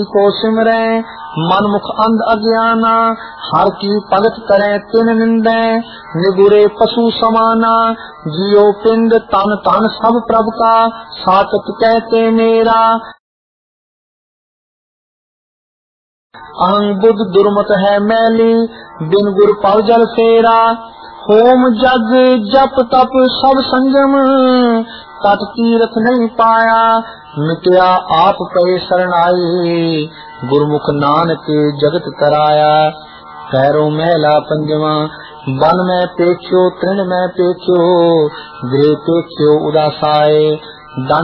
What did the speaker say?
को सिमरै मन मुख अंध अज्ञाना, हर की भगत करे तिन निंदै, निगुरे पशु समाना, जियो पिंड तन तन सब प्रभ का, सातत कहते मेरा। अहं बुद्ध दुर्मत है मैली, बिन गुर पल जल फेरा, होम जग जप तप सब संयम, तट तीरथ नहीं पाया, मिटया आप पे शरणाई, गुरमुख नानक जगत कराया। पैरों मैला पंजवा, वन में पेख्यो तृण में पेख्यो, गृह पेख्यो उदासाए,